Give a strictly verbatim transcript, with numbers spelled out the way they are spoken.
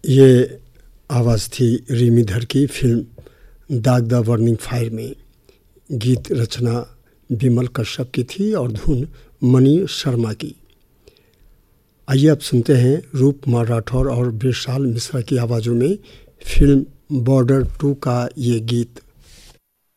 ये आवाज़ थी रिमी धर की फिल्म दाग द बर्निंग फायर में। गीत रचना विमल कश्यप की थी और धुन मणि शर्मा की। आइए अब सुनते हैं रूपकुमार राठौर और विशाल मिश्रा की आवाज़ों में फिल्म बॉर्डर टू का ये गीत।